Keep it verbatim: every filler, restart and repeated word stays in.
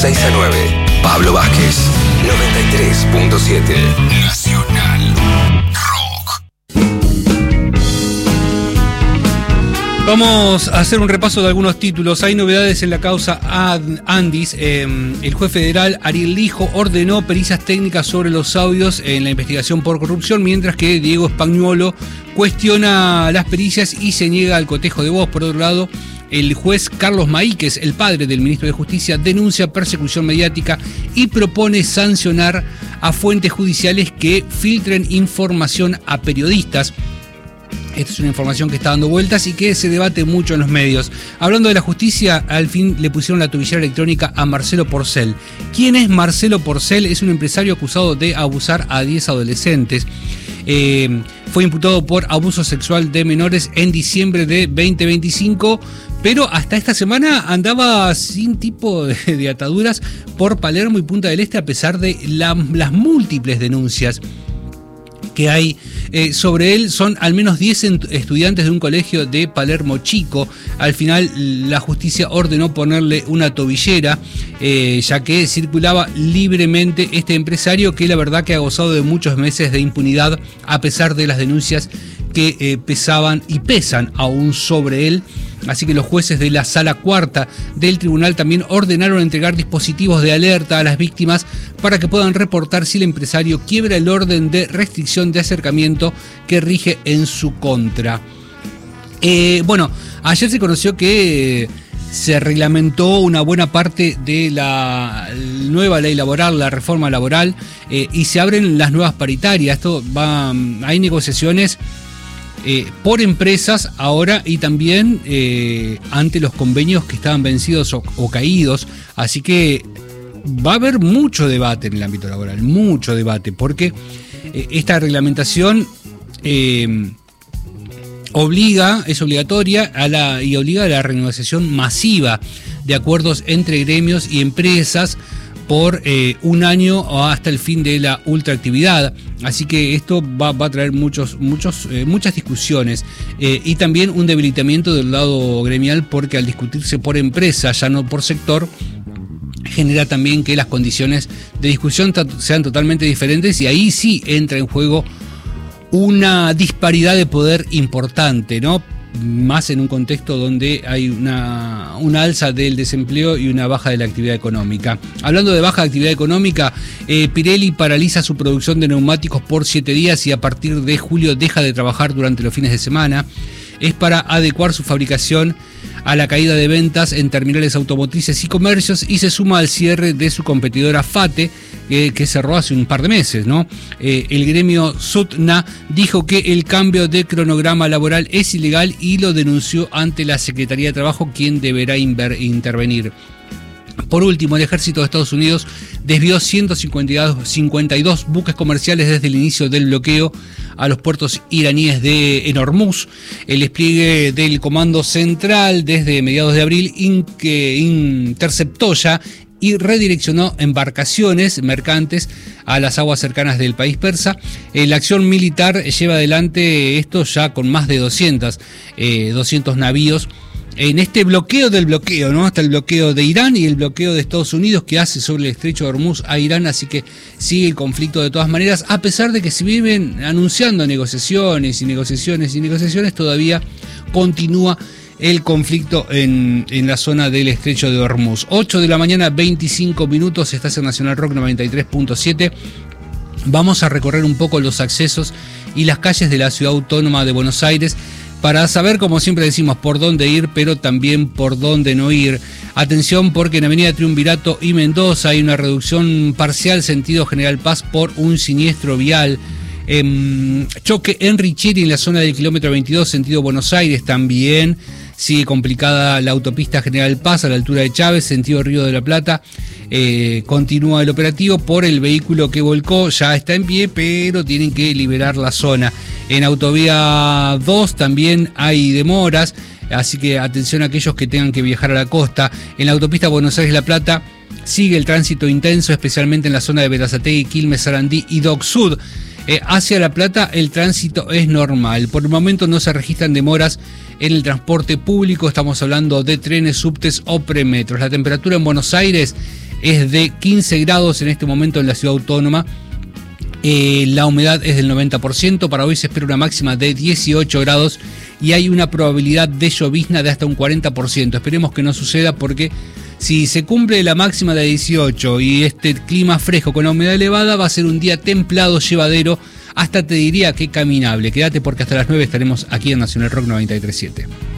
seis a nueve. Pablo Vázquez, noventa y tres punto siete. Nacional Rock. Vamos a hacer un repaso de algunos títulos. Hay novedades en la causa Andis. Eh, el juez federal Ariel Lijo ordenó pericias técnicas sobre los audios en la investigación por corrupción, mientras que Diego Spagnuolo cuestiona las pericias y se niega al cotejo de voz. Por otro lado, el juez Carlos Maíquez, el padre del ministro de Justicia, denuncia persecución mediática y propone sancionar a fuentes judiciales que filtren información a periodistas. Esta es una información que está dando vueltas y que se debate mucho en los medios. Hablando de la justicia, al fin le pusieron la tobillera electrónica a Marcelo Porcel. ¿Quién es Marcelo Porcel? Es un empresario acusado de abusar a diez adolescentes. Eh, fue imputado por abuso sexual de menores en diciembre de veinte veinticinco, pero hasta esta semana andaba sin tipo de, de ataduras por Palermo y Punta del Este, a pesar de la, las múltiples denuncias que hay eh, sobre él. Son al menos diez estudiantes de un colegio de Palermo Chico. Al final la justicia ordenó ponerle una tobillera, eh, ya que circulaba libremente este empresario, que la verdad que ha gozado de muchos meses de impunidad, a pesar de las denuncias que eh, pesaban y pesan aún sobre él. Así que los jueces de la Sala Cuarta del tribunal también ordenaron entregar dispositivos de alerta a las víctimas para que puedan reportar si el empresario quiebra el orden de restricción de acercamiento que rige en su contra. Eh, bueno, ayer se conoció que se reglamentó una buena parte de la nueva ley laboral, la reforma laboral, eh, y se abren las nuevas paritarias. Esto va, hay negociaciones Eh, por empresas ahora y también eh, ante los convenios que estaban vencidos o, o caídos, así que va a haber mucho debate en el ámbito laboral, mucho debate, porque eh, esta reglamentación eh, obliga, es obligatoria a la, y obliga a la renegociación masiva de acuerdos entre gremios y empresas por eh, un año o hasta el fin de la ultraactividad. Así que esto va, va a traer muchos, muchos, eh, muchas discusiones eh, y también un debilitamiento del lado gremial, porque al discutirse por empresa, ya no por sector, genera también que las condiciones de discusión t- sean totalmente diferentes, y ahí sí entra en juego una disparidad de poder importante, ¿no? Más en un contexto donde hay una, una alza del desempleo y una baja de la actividad económica. Hablando de baja de actividad económica, eh, Pirelli paraliza su producción de neumáticos por siete días y a partir de julio deja de trabajar durante los fines de semana. Es para adecuar su fabricación a la caída de ventas en terminales automotrices y comercios, y se suma al cierre de su competidora FATE, eh, que cerró hace un par de meses, ¿no? Eh, el gremio SUTNA dijo que el cambio de cronograma laboral es ilegal y lo denunció ante la Secretaría de Trabajo, quien deberá inver- intervenir. Por último, el ejército de Estados Unidos desvió ciento cincuenta y dos buques comerciales desde el inicio del bloqueo a los puertos iraníes de en Hormuz. El despliegue del Comando Central desde mediados de abril in, que interceptó ya y redireccionó embarcaciones mercantes a las aguas cercanas del país persa. Eh, la acción militar lleva adelante esto ya con más de doscientos, eh, doscientos navíos en este bloqueo del bloqueo, ¿no? Hasta el bloqueo de Irán y el bloqueo de Estados Unidos que hace sobre el estrecho de Hormuz a Irán, así que sigue el conflicto de todas maneras, a pesar de que se viven anunciando negociaciones y negociaciones y negociaciones, todavía continúa el conflicto en, en la zona del estrecho de Hormuz. ocho de la mañana, veinticinco minutos, estás en Nacional Rock noventa y tres punto siete. Vamos a recorrer un poco los accesos y las calles de la Ciudad Autónoma de Buenos Aires, para saber, como siempre decimos, por dónde ir, pero también por dónde no ir. Atención, porque en Avenida Triunvirato y Mendoza hay una reducción parcial sentido General Paz por un siniestro vial. Eh, choque en Richieri en la zona del kilómetro veintidós, sentido Buenos Aires, también sigue complicada la autopista General Paz a la altura de Chávez, sentido Río de la Plata. Eh, continúa el operativo por el vehículo que volcó, ya está en pie, pero tienen que liberar la zona. En Autovía dos también hay demoras, así que atención a aquellos que tengan que viajar a la costa. En la autopista Buenos Aires-La Plata sigue el tránsito intenso, especialmente en la zona de Berazategui, Quilmes, Sarandí y Dock Sud. Eh, hacia La Plata el tránsito es normal. Por el momento no se registran demoras en el transporte público, estamos hablando de trenes, subtes o premetros. La temperatura en Buenos Aires es de quince grados en este momento en la ciudad autónoma. Eh, la humedad es del noventa por ciento. Para hoy se espera una máxima de dieciocho grados y hay una probabilidad de llovizna de hasta un cuarenta por ciento. Esperemos que no suceda, porque si se cumple la máxima de dieciocho y este clima fresco con la humedad elevada, va a ser un día templado, llevadero, hasta te diría que caminable. Quédate, porque hasta las nueve estaremos aquí en Nacional Rock noventa y tres punto siete.